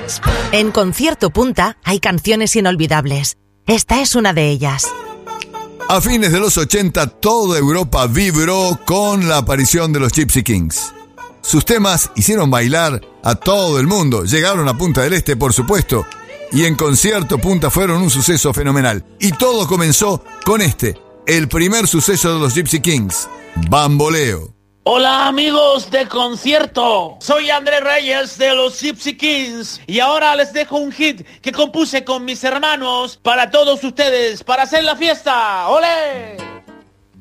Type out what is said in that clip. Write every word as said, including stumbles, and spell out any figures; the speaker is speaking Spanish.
En Concierto Punta hay canciones inolvidables. Esta es una de ellas. A fines de los ochenta, toda Europa vibró con la aparición de los Gypsy Kings. Sus temas hicieron bailar a todo el mundo. Llegaron a Punta del Este, por supuesto, y en Concierto Punta fueron un suceso fenomenal. Y todo comenzó con este, el primer suceso de los Gypsy Kings, Bamboleo. Hola amigos de Concierto, soy Andrés Reyes de los Gypsy Kings y ahora les dejo un hit que compuse con mis hermanos para todos ustedes, para hacer la fiesta. ¡Olé!